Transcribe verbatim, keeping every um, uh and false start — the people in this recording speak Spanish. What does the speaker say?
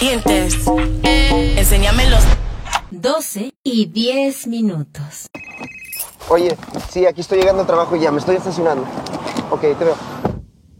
dientes. Enséñame los doce y diez minutos. Oye, sí, aquí estoy llegando al trabajo ya, me estoy estacionando. Ok, te veo.